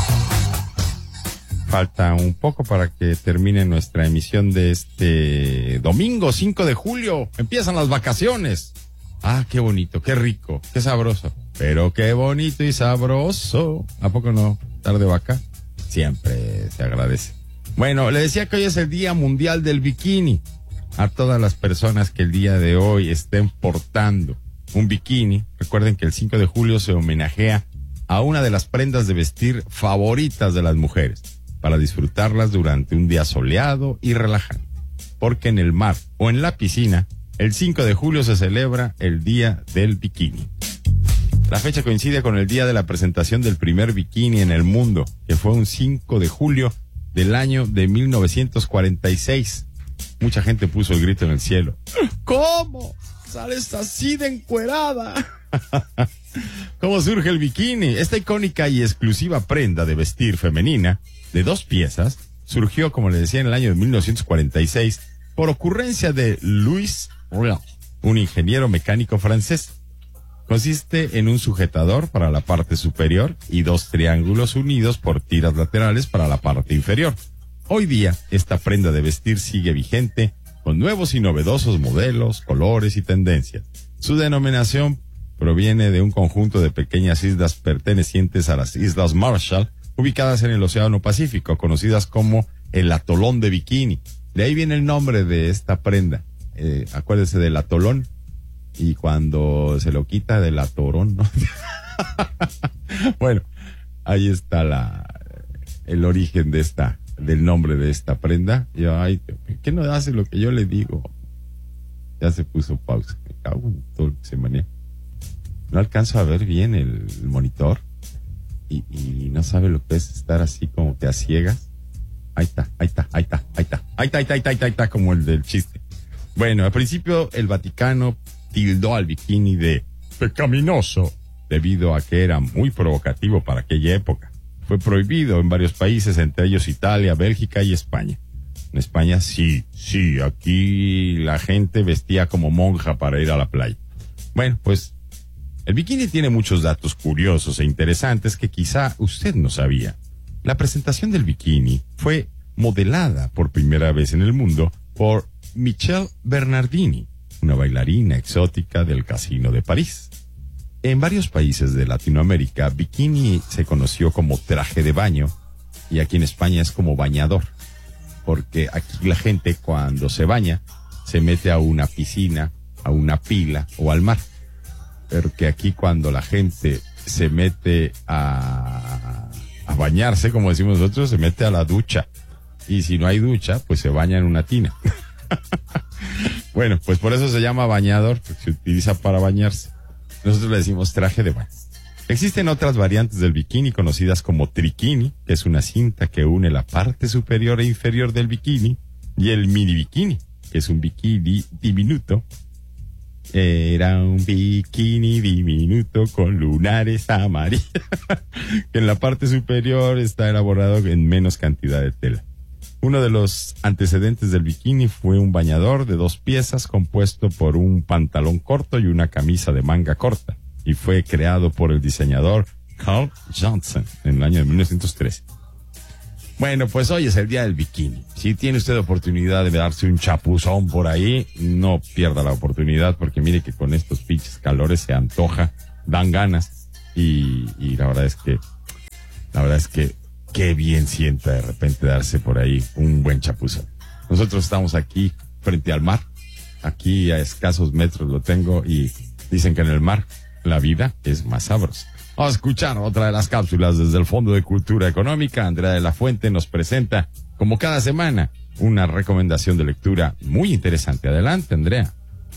Falta un poco para que termine nuestra emisión de este domingo cinco de julio. Empiezan las vacaciones. Ah, qué bonito, qué rico, qué sabroso. Pero qué bonito y sabroso. ¿A poco no? Tarde vaca. Siempre se agradece. Bueno, le decía que hoy es el Día Mundial del Bikini. A todas las personas que el día de hoy estén portando un bikini, recuerden que el cinco de julio se homenajea a una de las prendas de vestir favoritas de las mujeres, para disfrutarlas durante un día soleado y relajante. Porque en el mar o en la piscina, el cinco de julio se celebra el Día del Bikini. La fecha coincide con el día de la presentación del primer bikini en el mundo, que fue un cinco de julio del año de mil novecientos cuarenta y seis. Mucha gente puso el grito en el cielo. ¿Cómo? ¿Sales así de encuerada? ¿Cómo surge el bikini? Esta icónica y exclusiva prenda de vestir femenina de dos piezas surgió, como le decía, en el año de mil novecientos cuarenta y seis por ocurrencia de Louis Royal, un ingeniero mecánico francés. Consiste en un sujetador para la parte superior y dos triángulos unidos por tiras laterales para la parte inferior. Hoy día, esta prenda de vestir sigue vigente con nuevos y novedosos modelos, colores y tendencias. Su denominación proviene de un conjunto de pequeñas islas pertenecientes a las Islas Marshall, ubicadas en el Océano Pacífico, conocidas como el atolón de Bikini. De ahí viene el nombre de esta prenda. Eh, acuérdese del atolón. Y cuando se lo quita del atorón, ¿no? Bueno, ahí está la el origen de esta, del nombre de esta prenda. Y yo, ay, ¿por qué no hace lo que yo le digo? Ya se puso pausa. Me cago en todo lo que se maneja. No alcanzo a ver bien el, el monitor. Y, y no sabe lo que es estar así como que a ciegas. Ahí está, ahí está, ahí está, ahí está. Ahí está, ahí está, ahí está, ahí está, ahí está, como el del chiste. Bueno, al principio el Vaticano tildó al bikini de pecaminoso debido a que era muy provocativo para aquella época. Fue prohibido en varios países, entre ellos Italia, Bélgica y España. En España sí, sí, aquí la gente vestía como monja para ir a la playa. Bueno, pues el bikini tiene muchos datos curiosos e interesantes que quizá usted no sabía. La presentación del bikini fue modelada por primera vez en el mundo por Michelle Bernardini, una bailarina exótica del Casino de París. En varios países de Latinoamérica, bikini se conoció como traje de baño y aquí en España es como bañador, porque aquí la gente cuando se baña se mete a una piscina, a una pila o al mar, pero que aquí cuando la gente se mete a, a bañarse, como decimos nosotros, se mete a la ducha, y si no hay ducha, pues se baña en una tina. Bueno, pues por eso se llama bañador, porque se utiliza para bañarse. Nosotros le decimos traje de baño. Existen otras variantes del bikini conocidas como triquini, que es una cinta que une la parte superior e inferior del bikini, y el mini bikini, que es un bikini diminuto. Era un bikini diminuto con lunares amarillos, que en la parte superior está elaborado en menos cantidad de tela. Uno de los antecedentes del bikini fue un bañador de dos piezas compuesto por un pantalón corto y una camisa de manga corta, y fue creado por el diseñador Carl Johnson en el año de mil novecientos trece. Bueno, pues hoy es el día del bikini. Si tiene usted oportunidad de darse un chapuzón por ahí, no pierda la oportunidad, porque mire que con estos pinches calores se antoja, dan ganas, y, y la verdad es que, la verdad es que qué bien sienta de repente darse por ahí un buen chapuzón. Nosotros estamos aquí frente al mar, aquí a escasos metros lo tengo, y dicen que en el mar la vida es más sabrosa. Vamos a escuchar otra de las cápsulas desde el Fondo de Cultura Económica. Andrea de la Fuente nos presenta, como cada semana, una recomendación de lectura muy interesante. Adelante, Andrea.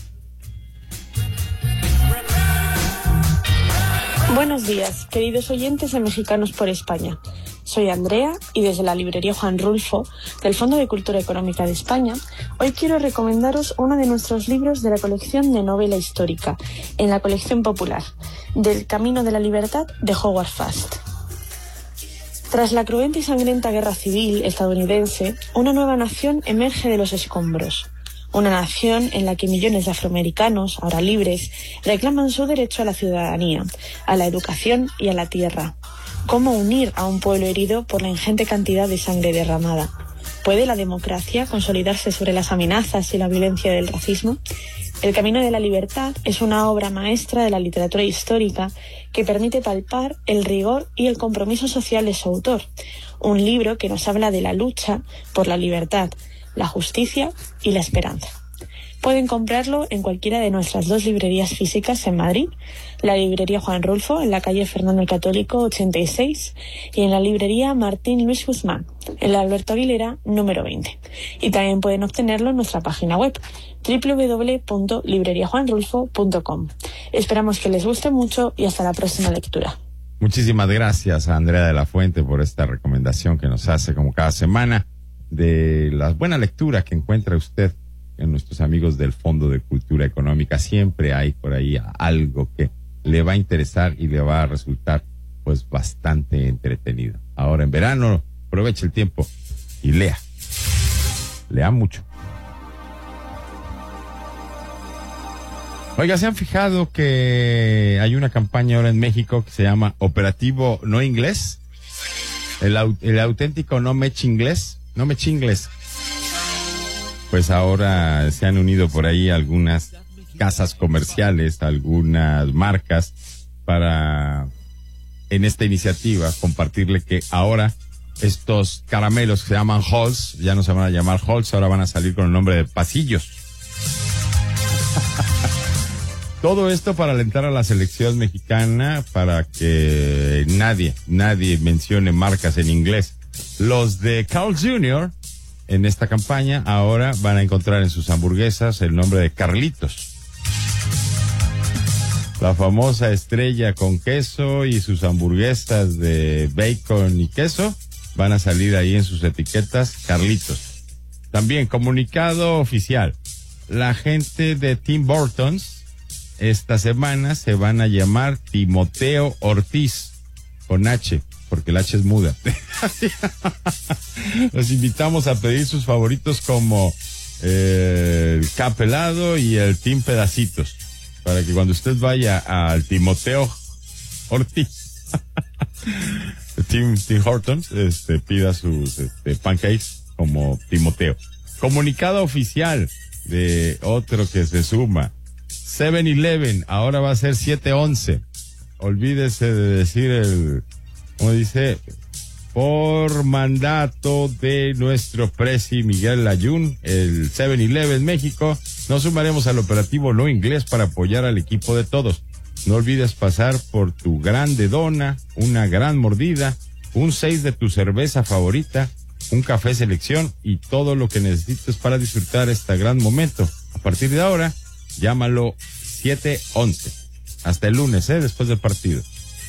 Buenos días, queridos oyentes de Mexicanos por España. Soy Andrea y desde la librería Juan Rulfo, del Fondo de Cultura Económica de España, hoy quiero recomendaros uno de nuestros libros de la colección de novela histórica, en la colección popular, Del Camino de la Libertad, de Howard Fast. Tras la cruenta y sangrienta guerra civil estadounidense, una nueva nación emerge de los escombros. Una nación en la que millones de afroamericanos, ahora libres, reclaman su derecho a la ciudadanía, a la educación y a la tierra. ¿Cómo unir a un pueblo herido por la ingente cantidad de sangre derramada? ¿Puede la democracia consolidarse sobre las amenazas y la violencia del racismo? El Camino de la Libertad es una obra maestra de la literatura histórica que permite palpar el rigor y el compromiso social de su autor. Un libro que nos habla de la lucha por la libertad, la justicia y la esperanza. Pueden comprarlo en cualquiera de nuestras dos librerías físicas en Madrid, la librería Juan Rulfo en la calle Fernando el Católico ochenta y seis y en la librería Martín Luis Guzmán en la Alberto Aguilera número veinte. Y también pueden obtenerlo en nuestra página web doble u doble u doble u punto librería juan rulfo punto com. Esperamos que les guste mucho y hasta la próxima lectura. Muchísimas gracias a Andrea de la Fuente por esta recomendación que nos hace como cada semana de la buena lectura que encuentra usted en nuestros amigos del Fondo de Cultura Económica. Siempre hay por ahí algo que le va a interesar y le va a resultar pues bastante entretenido. Ahora en verano, aproveche el tiempo y lea. Lea mucho. Oiga, ¿se han fijado que hay una campaña ahora en México que se llama Operativo No Inglés? El, el auténtico no me chinglés, no me chingles. Pues ahora se han unido por ahí algunas casas comerciales, algunas marcas, para en esta iniciativa compartirle que ahora estos caramelos que se llaman Halls, ya no se van a llamar Halls, ahora van a salir con el nombre de pasillos. Todo esto para alentar a la selección mexicana, para que nadie, nadie mencione marcas en inglés. Los de Carl junior en esta campaña ahora van a encontrar en sus hamburguesas el nombre de Carlitos. La famosa estrella con queso y sus hamburguesas de bacon y queso van a salir ahí en sus etiquetas Carlitos. También comunicado oficial. La gente de Tim Hortons esta semana se van a llamar Timoteo Ortiz con H, porque el H es muda. Los invitamos a pedir sus favoritos como eh, el Capelado y el Team Pedacitos, para que cuando usted vaya al Timoteo Ortiz, Tim, Tim Hortons, este, pida sus este, pancakes como Timoteo. Comunicado oficial de otro que se suma. seven eleven ahora va a ser siete once. Olvídese de decir el, como dice, por mandato de nuestro presi Miguel Layún, el seven eleven México, nos sumaremos al operativo No Inglés para apoyar al equipo de todos. No olvides pasar por tu grande dona, una gran mordida, un seis de tu cerveza favorita, un café selección y todo lo que necesites para disfrutar este gran momento. A partir de ahora, llámalo siete once. Hasta el lunes, ¿eh? Después del partido.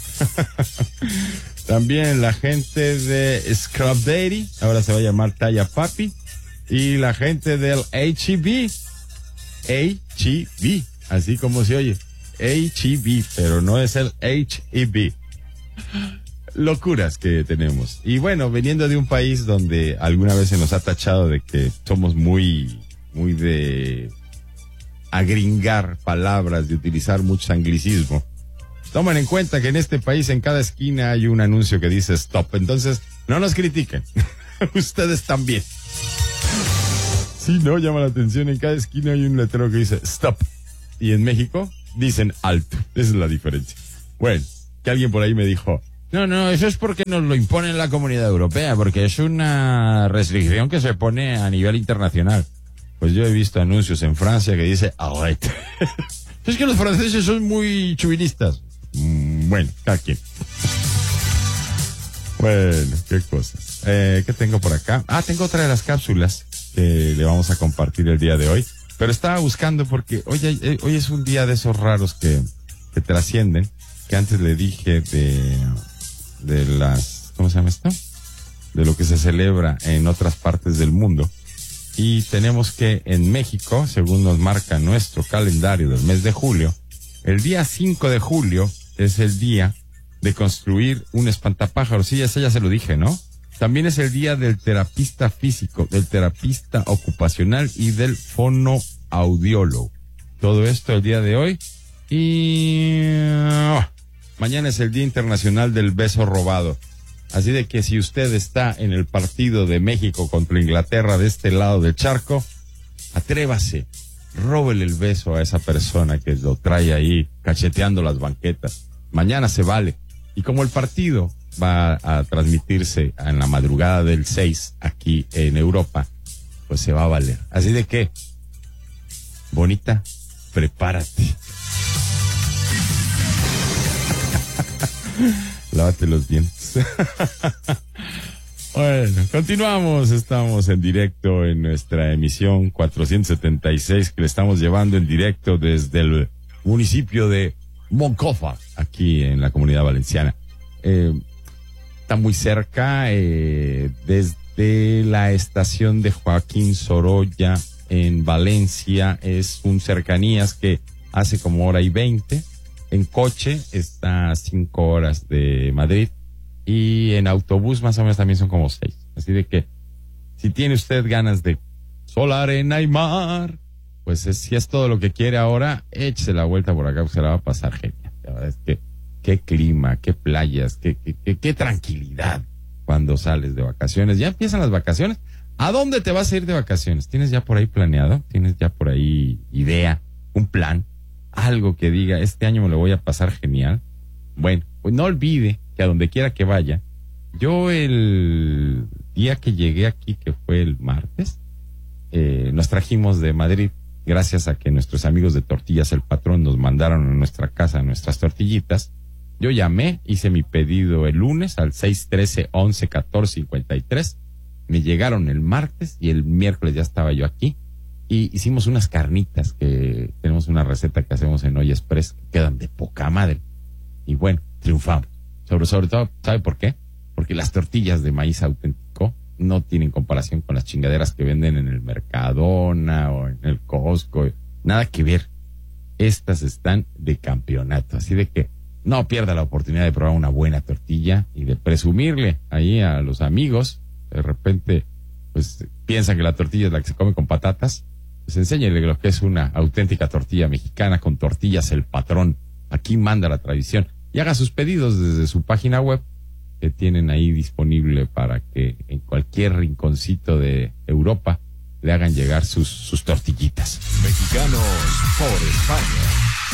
También la gente de Scrub Daddy, ahora se va a llamar Talla Papi. Y la gente del H E B, H E B, así como se oye, H E B, pero no es el H E B. Locuras que tenemos. Y bueno, veniendo de un país donde alguna vez se nos ha tachado de que somos muy, muy de agringar palabras, de utilizar mucho anglicismo, Tomen en cuenta que en este país en cada esquina hay un anuncio que dice stop. Entonces, no nos critiquen. Ustedes también. Sí, no, llama la atención. En cada esquina hay un letrero que dice stop. Y en México dicen alto. Esa es la diferencia. Bueno, que alguien por ahí me dijo, no, no, eso es porque nos lo impone la Comunidad Europea, porque es una restricción que se pone a nivel internacional. Pues yo he visto anuncios en Francia que dice arrête. Es que los franceses son muy chuvinistas. Mm, bueno, cada quien. Bueno, qué cosas. Eh, ¿Qué tengo por acá? Ah, tengo otra de las cápsulas que le vamos a compartir el día de hoy. Pero estaba buscando porque hoy, hay, hoy es un día de esos raros que, que trascienden, que antes le dije de, de las, ¿cómo se llama esto? De lo que se celebra en otras partes del mundo. Y tenemos que en México, según nos marca nuestro calendario del mes de julio, el día cinco de julio es el día de construir un espantapájaros. Sí, ese ya se lo dije, ¿no? También es el día del terapista físico, del terapista ocupacional y del fonoaudiólogo. Todo esto el día de hoy. Y oh, mañana es el Día Internacional del Beso Robado. Así de que si usted está en el partido de México contra Inglaterra de este lado del charco, atrévase, róbele el beso a esa persona que lo trae ahí cacheteando las banquetas. Mañana se vale. Y como el partido va a transmitirse en la madrugada del seis aquí en Europa, pues se va a valer. Así de que, bonita, prepárate. Lávate los dientes. Bueno, continuamos. Estamos en directo en nuestra emisión cuatrocientos setenta y seis que le estamos llevando en directo desde el municipio de Moncofa, aquí en la Comunidad Valenciana. Eh, está muy cerca, eh, desde la estación de Joaquín Sorolla en Valencia. Es un cercanías que hace como hora y veinte. En coche está a cinco horas de Madrid y en autobús más o menos también son como seis. Así de que si tiene usted ganas de sol, arena y mar, pues es, si es todo lo que quiere ahora, échese la vuelta por acá, pues se la va a pasar genial. La verdad es que qué clima, qué playas, qué, qué, qué, qué tranquilidad cuando sales de vacaciones. Ya empiezan las vacaciones. ¿A dónde te vas a ir de vacaciones? ¿Tienes ya por ahí planeado? ¿Tienes ya por ahí idea, un plan? Algo que diga, este año me lo voy a pasar genial. Bueno, pues no olvide que a donde quiera que vaya, yo el día que llegué aquí, que fue el martes, eh, nos trajimos de Madrid, gracias a que nuestros amigos de Tortillas El Patrón nos mandaron a nuestra casa nuestras tortillitas. Yo llamé, hice mi pedido el lunes al seis trece once catorce cincuenta y tres. Me llegaron el martes y el miércoles ya estaba yo aquí. Y hicimos unas carnitas que tenemos una receta que hacemos en Olla Express que quedan de poca madre. Y bueno, triunfamos. Sobre, sobre todo, ¿sabe por qué? Porque las tortillas de maíz auténtico no tienen comparación con las chingaderas que venden en el Mercadona o en el Costco. Nada que ver. Estas están de campeonato. Así de que no pierda la oportunidad de probar una buena tortilla y de presumirle ahí a los amigos. De repente, pues piensan que la tortilla es la que se come con patatas. Pues enséñele lo que es una auténtica tortilla mexicana con Tortillas El Patrón. Aquí manda la tradición. Y haga sus pedidos desde su página web, que tienen ahí disponible para que en cualquier rinconcito de Europa le hagan llegar sus, sus tortillitas. Mexicanos por España.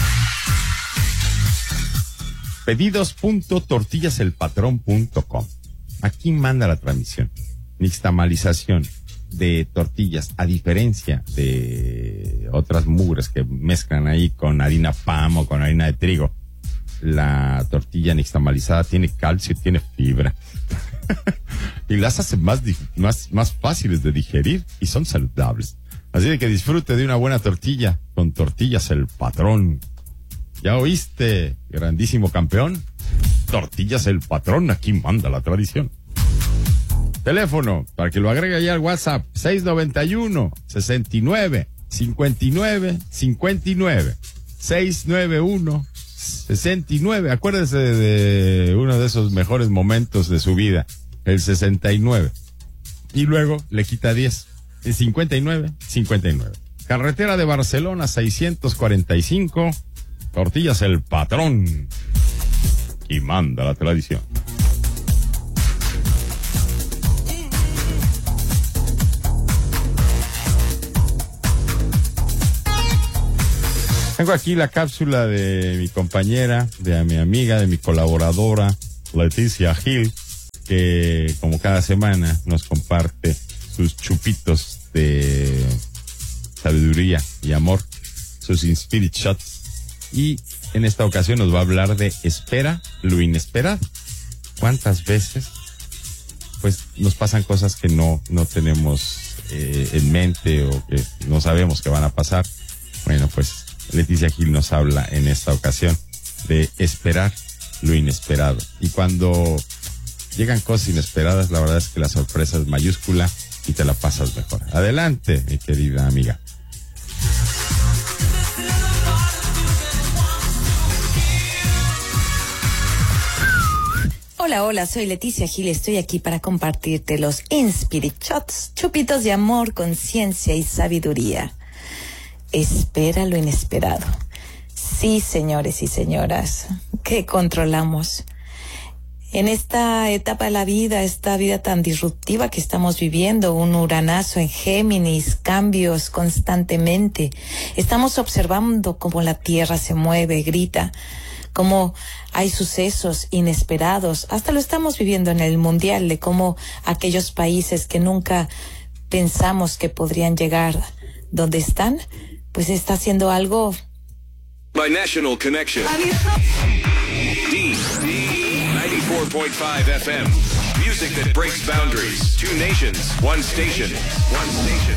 Pedidos punto tortillas el patrón punto com. Aquí manda la transmisión. Nixtamalización de tortillas, a diferencia de otras mugres que mezclan ahí con harina PAM o con harina de trigo. La tortilla nixtamalizada tiene calcio y tiene fibra. Y las hace más, más, más fáciles de digerir y son saludables. Así de que disfrute de una buena tortilla con Tortillas El Patrón. ¿Ya oíste, grandísimo campeón? Tortillas El Patrón, aquí manda la tradición. Teléfono, para que lo agregue ya al WhatsApp, seis noventa y uno, sesenta y nueve, cincuenta y nueve, cincuenta y nueve. seis noventa y uno, sesenta y nueve. Acuérdese de uno de esos mejores momentos de su vida, el sesenta y nueve. Y luego le quita diez, el cincuenta y nueve, cincuenta y nueve. Carretera de Barcelona, seiscientos cuarenta y cinco, Tortillas El Patrón. y manda la tradición. Tengo aquí la cápsula de mi compañera, de mi amiga, de mi colaboradora, Leticia Gil, que como cada semana nos comparte sus chupitos de sabiduría y amor, sus Inspirit Shots. Y en esta ocasión nos va a hablar de espera lo inesperado. ¿Cuántas veces pues nos pasan cosas que no, no tenemos eh, en mente o que no sabemos que van a pasar? Bueno, pues Leticia Gil nos habla en esta ocasión de esperar lo inesperado. Y cuando llegan cosas inesperadas, la verdad es que la sorpresa es mayúscula y te la pasas mejor. Adelante, mi querida amiga. Hola, hola, soy Leticia Gil, estoy aquí para compartirte los Inspirit Shots, chupitos de amor, conciencia y sabiduría. Espera lo inesperado. Sí, señores y señoras, que controlamos. En esta etapa de la vida, esta vida tan disruptiva que estamos viviendo, un uranazo en Géminis, cambios constantemente. Estamos observando cómo la Tierra se mueve, grita, cómo hay sucesos inesperados. Hasta lo estamos viviendo en el Mundial, de cómo aquellos países que nunca pensamos que podrían llegar donde están, pues está haciendo algo. By National Connection. D ninety-four point five F M. Music that breaks boundaries. Two nations, one station. One station.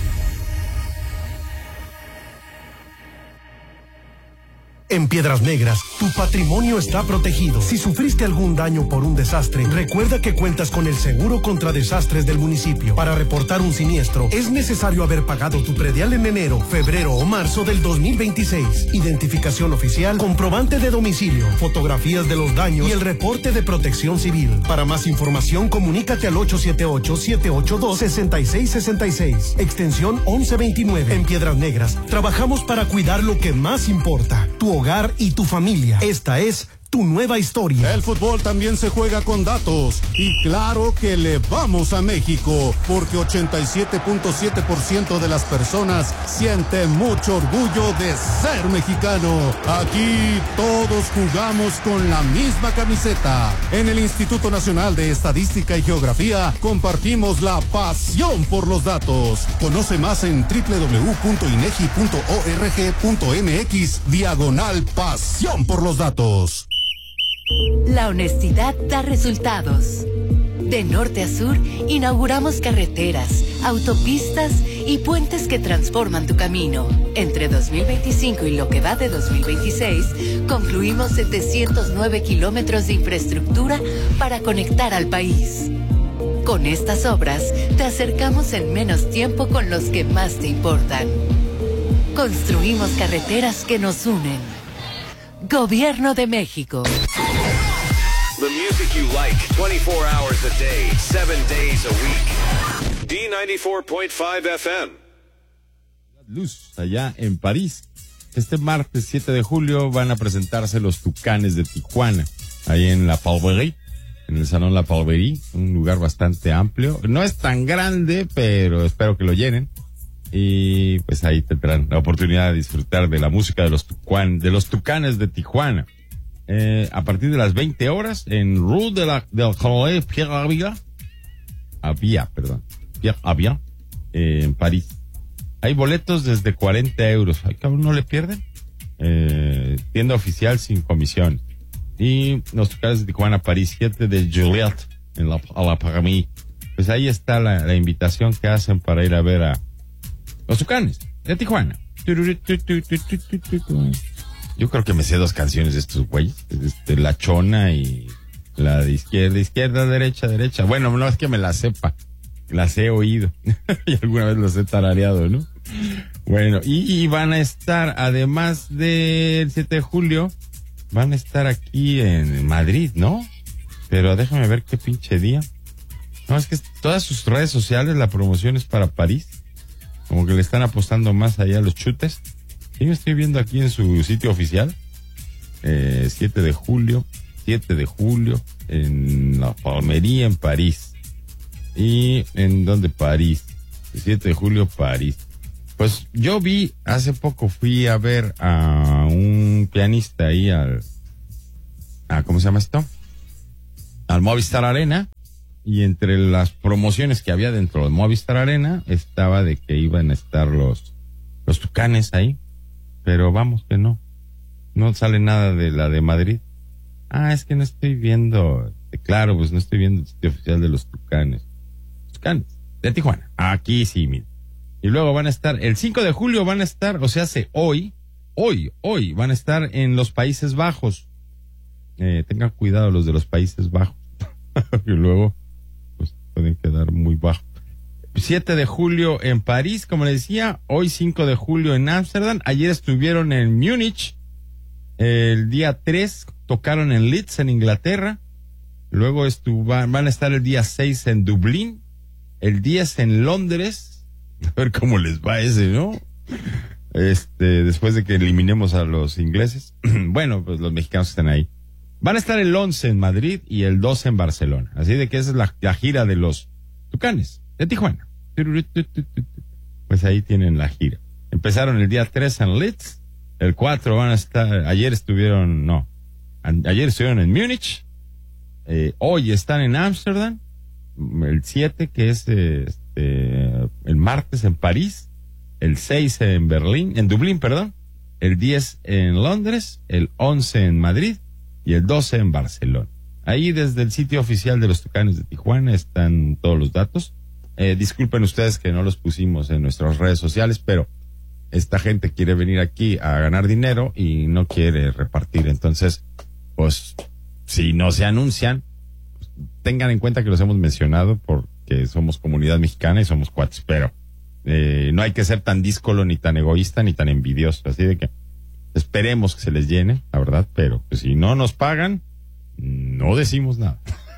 En Piedras Negras, tu patrimonio está protegido. Si sufriste algún daño por un desastre, recuerda que cuentas con el seguro contra desastres del municipio. Para reportar un siniestro, es necesario haber pagado tu predial en enero, febrero o marzo del dos mil veintiséis. Identificación oficial, comprobante de domicilio, fotografías de los daños y el reporte de protección civil. Para más información, comunícate al ocho siete ocho, siete ocho dos, seis seis seis seis, extensión once veintinueve. En Piedras Negras, trabajamos para cuidar lo que más importa, tu hogar y tu familia. Esta es tu nueva historia. El fútbol también se juega con datos. Y claro que le vamos a México, porque ochenta y siete punto siete por ciento de las personas siente mucho orgullo de ser mexicano. Aquí todos jugamos con la misma camiseta. En el Instituto Nacional de Estadística y Geografía compartimos la pasión por los datos. Conoce más en doble u doble u doble u punto inegi punto org punto mx diagonal pasión por los datos. La honestidad da resultados. De norte a sur, inauguramos carreteras, autopistas y puentes que transforman tu camino. Entre dos mil veinticinco y lo que va de dos mil veintiséis, concluimos setecientos nueve kilómetros de infraestructura para conectar al país. Con estas obras, te acercamos en menos tiempo con los que más te importan. Construimos carreteras que nos unen. Gobierno de México. The music you like, twenty-four hours a day, seven days a week. D ninety-four point five F M. Luz, allá en París. Este martes siete de julio van a presentarse los Tucanes de Tijuana, ahí en La Palverie, en el Salón La Palverie, un lugar bastante amplio. No es tan grande, pero espero que lo llenen. Y pues ahí tendrán la oportunidad de disfrutar de la música de los Tucan, de los Tucanes de Tijuana. Eh, a partir de las veinte horas en Rue de la del Palais Pierre Avia, Avia, perdón, Pierre Avia, eh, en París. Hay boletos desde cuarenta euros. Ay, cabrón, ¿no le pierden? Eh, tienda oficial sin comisión. Y los Tucanes de Tijuana, París, siete de Juliet, en la, a la Palais. Pues ahí está la, la invitación que hacen para ir a ver a los Tucanes de Tijuana. Yo creo que me sé dos canciones de estos güeyes, este, La Chona y la de izquierda, izquierda, derecha, derecha. Bueno, no es que me la sepa, las he oído y alguna vez los he tarareado, ¿no? Bueno, y, y van a estar, además del siete de julio, van a estar aquí en Madrid, ¿no? Pero déjame ver qué pinche día. No, es que todas sus redes sociales, la promoción es para París. Como que le están apostando más allá a los chutes. Y yo estoy viendo aquí en su sitio oficial, eh, siete de julio, siete de julio, en la Palmería, en París. ¿Y en dónde París? El siete de julio, París. Pues yo vi, hace poco fui a ver a un pianista ahí al... A, ¿cómo se llama esto? Al Movistar Arena. Y entre las promociones que había dentro del Movistar Arena estaba de que iban a estar los, los Tucanes ahí. Pero vamos que no. No sale nada de la de Madrid. Ah, es que no estoy viendo... Claro, pues no estoy viendo el sitio oficial de los Tucanes. Tucanes, de Tijuana. Aquí sí, mira. Y luego van a estar, el cinco de julio van a estar, o sea, hace hoy, hoy, hoy, van a estar en los Países Bajos. Eh, tengan cuidado los de los Países Bajos. Y luego... pueden quedar muy bajos. siete de julio en París, como les decía, hoy cinco de julio en Ámsterdam, ayer estuvieron en Múnich, el día tres tocaron en Leeds, en Inglaterra, luego estuvo, van a estar el día seis en Dublín, el diez en Londres, a ver cómo les va ese, ¿no? Este, después de que eliminemos a los ingleses, bueno, pues los mexicanos están ahí. Van a estar el once en Madrid y el doce en Barcelona. Así de que esa es la, la gira de los Tucanes de Tijuana. Pues ahí tienen la gira. Empezaron el día tres en Leeds. El cuatro van a estar... Ayer estuvieron... No. Ayer estuvieron en Múnich. Eh, hoy están en Ámsterdam. El siete, que es este, el martes en París. El seis en Berlín. En Dublín, perdón. El diez en Londres. El once en Madrid. Y el doce en Barcelona. Ahí desde el sitio oficial de los Tucanes de Tijuana están todos los datos. Eh, disculpen ustedes que no los pusimos en nuestras redes sociales, pero esta gente quiere venir aquí a ganar dinero y no quiere repartir. Entonces, pues, si no se anuncian, pues, tengan en cuenta que los hemos mencionado porque somos comunidad mexicana y somos cuates, pero eh, no hay que ser tan díscolo, ni tan egoísta, ni tan envidioso. Así de que esperemos que se les llene, la verdad, pero pues, si no nos pagan, no decimos nada.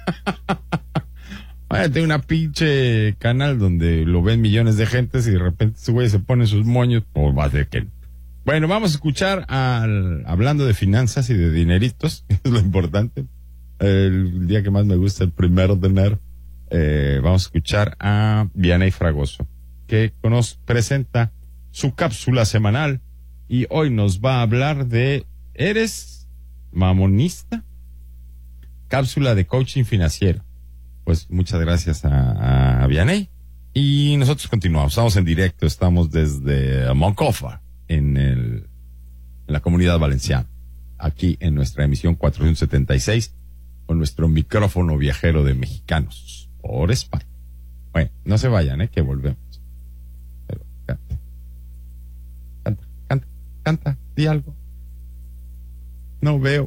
Vaya, tengo una pinche canal donde lo ven millones de gentes y de repente ese güey se pone sus moños, pues va a ser que... Bueno, vamos a escuchar al, hablando de finanzas y de dineritos, es lo importante. El día que más me gusta, el primero de enero, eh, vamos a escuchar a Vianey Fragoso, que nos presenta su cápsula semanal. Y hoy nos va a hablar de ¿eres mamonista? Cápsula de coaching financiero. Pues muchas gracias a, a Vianey. Y nosotros continuamos. Estamos en directo. Estamos desde Moncofa, en, el, en la Comunidad Valenciana. Aquí en nuestra emisión cuatrocientos setenta y seis. Con nuestro micrófono viajero de mexicanos. Por España. Bueno, no se vayan, ¿eh? Que volvemos. Pero canta. Canta, canta, canta. Di algo. No veo.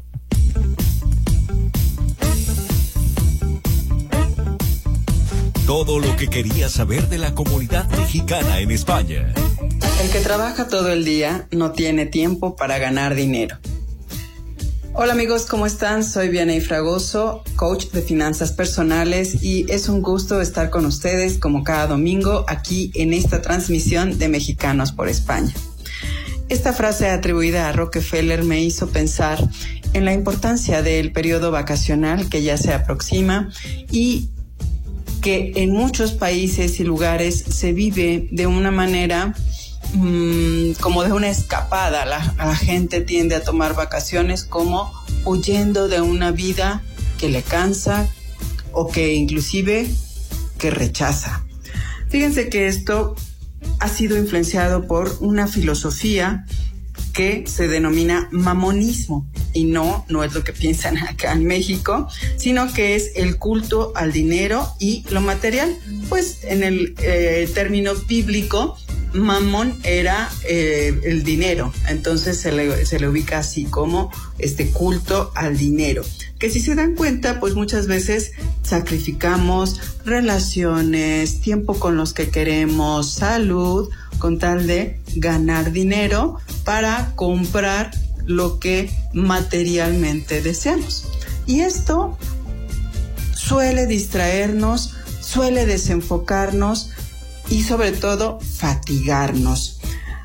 Todo lo que querías saber de la comunidad mexicana en España. El que trabaja todo el día no tiene tiempo para ganar dinero. Hola amigos, ¿cómo están? Soy Vianey Fragoso, coach de finanzas personales, y es un gusto estar con ustedes como cada domingo aquí en esta transmisión de Mexicanos por España. Esta frase atribuida a Rockefeller me hizo pensar en la importancia del periodo vacacional que ya se aproxima y que en muchos países y lugares se vive de una manera mmm, como de una escapada. La, la gente tiende a tomar vacaciones como huyendo de una vida que le cansa o que inclusive que rechaza. Fíjense que esto ha sido influenciado por una filosofía que se denomina mamonismo, y no, no es lo que piensan acá en México, sino que es el culto al dinero y lo material. Pues en el eh, término bíblico, mamón era eh, el dinero, entonces se le, se le ubica así como este culto al dinero, que si se dan cuenta, pues muchas veces sacrificamos relaciones, tiempo con los que queremos, salud, con tal de ganar dinero para comprar lo que materialmente deseamos. Y esto suele distraernos, suele desenfocarnos y sobre todo fatigarnos.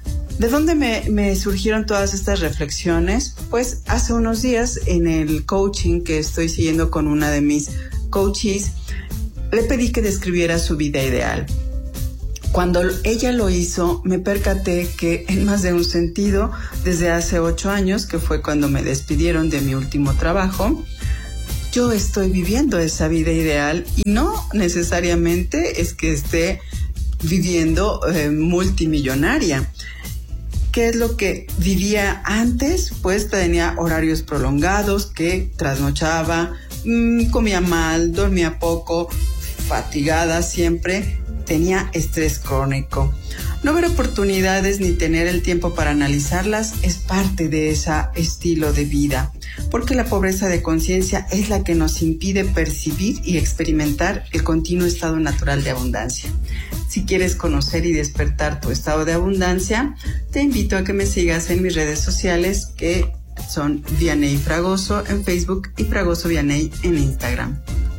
¿De dónde me, me surgieron todas estas reflexiones? Pues hace unos días en el coaching que estoy siguiendo con una de mis coaches, le pedí que describiera su vida ideal. Cuando ella lo hizo, me percaté que en más de un sentido, desde hace ocho años, que fue cuando me despidieron de mi último trabajo, yo estoy viviendo esa vida ideal y no necesariamente es que esté viviendo eh, multimillonaria. ¿Qué es lo que vivía antes? Pues tenía horarios prolongados, que trasnochaba, mmm, comía mal, dormía poco, fatigada siempre, tenía estrés crónico. No ver oportunidades ni tener el tiempo para analizarlas es parte de ese estilo de vida, porque la pobreza de conciencia es la que nos impide percibir y experimentar el continuo estado natural de abundancia. Si quieres conocer y despertar tu estado de abundancia, te invito a que me sigas en mis redes sociales, que son Vianey Fragoso en Facebook y Fragoso Vianey en Instagram.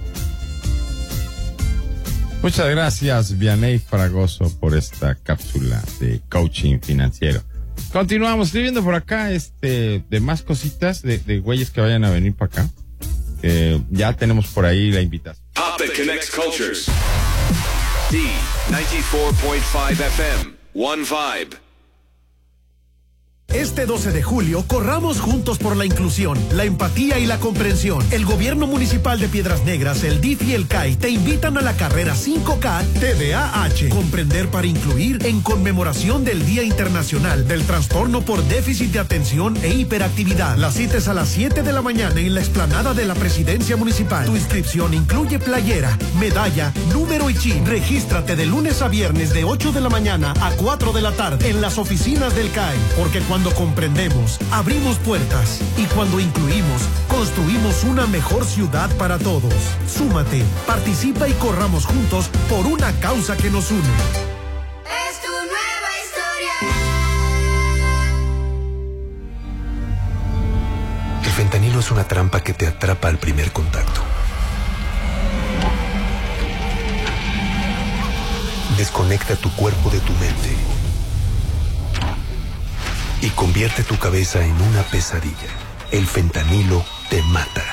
Muchas gracias, Vianey Fragoso, por esta cápsula de coaching financiero. Continuamos, estoy viendo por acá este de más cositas de, de güeyes que vayan a venir para acá. Eh, ya tenemos por ahí la invitación. Pop that connects cultures. D ninety-four point five F M, One Vibe. Este doce de julio, corramos juntos por la inclusión, la empatía y la comprensión. El Gobierno Municipal de Piedras Negras, el D I F y el C A I te invitan a la carrera cinco K T D A H, Comprender para Incluir, en conmemoración del Día Internacional del Trastorno por Déficit de Atención e Hiperactividad. La cita es a las siete de la mañana en la explanada de la Presidencia Municipal. Tu inscripción incluye playera, medalla, número y chip. Regístrate de lunes a viernes de ocho de la mañana a cuatro de la tarde en las oficinas del C A I, porque cuando Cuando comprendemos, abrimos puertas, y cuando incluimos, construimos una mejor ciudad para todos. Súmate, participa y corramos juntos por una causa que nos une. Es tu nueva historia. El fentanilo es una trampa que te atrapa al primer contacto. Desconecta tu cuerpo de tu mente y convierte tu cabeza en una pesadilla. El fentanilo te mata.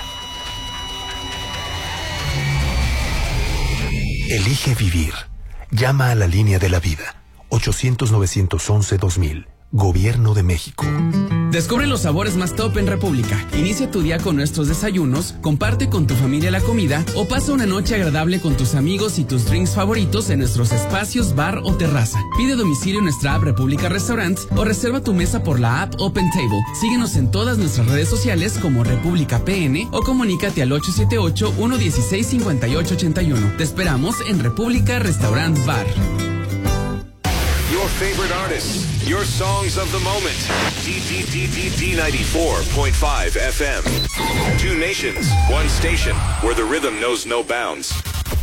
Elige vivir. Llama a la línea de la vida. ochocientos, novecientos once, dos mil. Gobierno de México. Descubre los sabores más top en República. Inicia tu día con nuestros desayunos, comparte con tu familia la comida o pasa una noche agradable con tus amigos y tus drinks favoritos en nuestros espacios bar o terraza. Pide domicilio en nuestra app República Restaurants o reserva tu mesa por la app Open Table. Síguenos en todas nuestras redes sociales como República P N o comunícate al ocho siete ocho, uno uno seis, cinco ocho ocho uno. Te esperamos en República Restaurant Bar. Your favorite artists, your songs of the moment. D ninety-four point five F M. Two nations, one station, where the rhythm knows no bounds.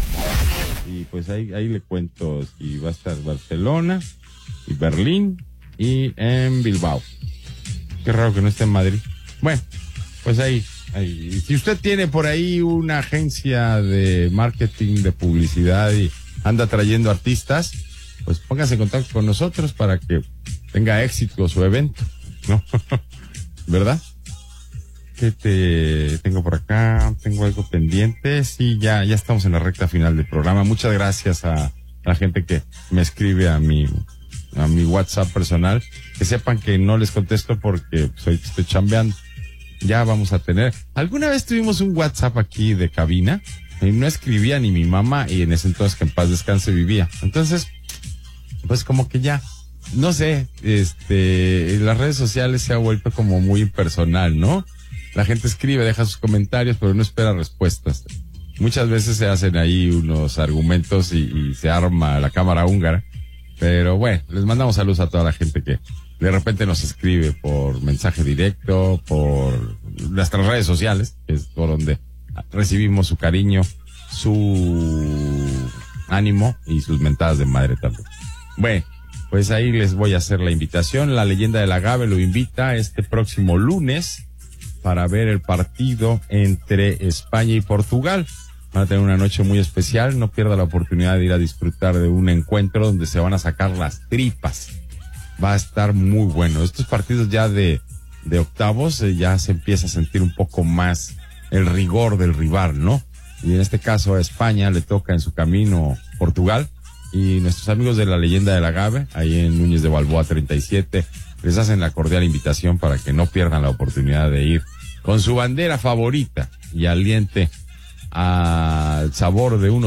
Y pues ahí, ahí le cuento, y va a estar Barcelona, y Berlín, y en Bilbao. Qué raro que no esté en Madrid. Bueno, pues ahí, ahí. Si usted tiene por ahí una agencia de marketing, de publicidad, y anda trayendo artistas, pues póngase en contacto con nosotros para que tenga éxito su evento, ¿no? ¿Verdad? ¿Qué te tengo por acá? ¿Tengo algo pendiente? Sí, ya, ya estamos en la recta final del programa. Muchas gracias a la gente que me escribe a mi, a mi WhatsApp personal. Que sepan que no les contesto porque soy, estoy chambeando. Ya vamos a tener. Alguna vez tuvimos un WhatsApp aquí de cabina y no escribía ni mi mamá, y en ese entonces, que en paz descanse, vivía. Entonces, pues como que ya, no sé, este, las redes sociales se ha vuelto como muy impersonal, ¿no? La gente escribe, deja sus comentarios, pero no espera respuestas. Muchas veces se hacen ahí unos argumentos y, y se arma la cámara húngara. Pero bueno, les mandamos saludos a toda la gente que de repente nos escribe por mensaje directo, por nuestras redes sociales, que es por donde recibimos su cariño, su ánimo y sus mentadas de madre también. Bueno, pues ahí les voy a hacer la invitación. La Leyenda del Agave lo invita este próximo lunes para ver el partido entre España y Portugal. Van a tener una noche muy especial. No pierda la oportunidad de ir a disfrutar de un encuentro donde se van a sacar las tripas. va a estar muy bueno. Estos partidos ya de, de octavos eh, ya se empieza a sentir un poco más el rigor del rival, ¿no? Y en este caso a España le toca en su camino Portugal, y nuestros amigos de la Leyenda del Agave, ahí en Núñez de Balboa treinta y siete, les hacen la cordial invitación para que no pierdan la oportunidad de ir con su bandera favorita y aliente al sabor de unos